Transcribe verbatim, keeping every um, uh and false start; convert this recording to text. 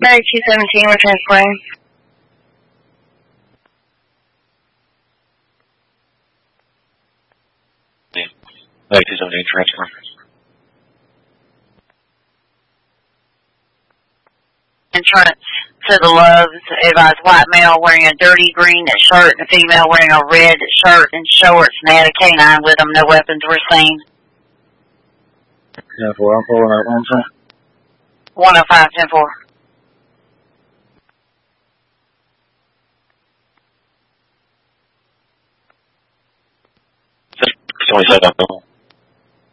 Mary two seventeen, return plane. Mary two seventeen, transfer. Entrance to the Loves, advised white male wearing a dirty green shirt and a female wearing a red shirt and shorts, and they had a canine with them. No weapons were seen. ten four, I'm pulling out one time. one oh five, ten four. twenty-seven.